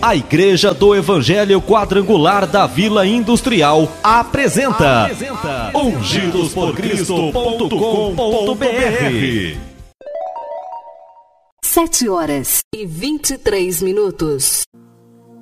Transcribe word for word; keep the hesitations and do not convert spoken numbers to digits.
A Igreja do Evangelho Quadrangular da Vila Industrial apresenta, apresenta ungidos por cristo ponto com ponto br. Sete horas e vinte e três minutos.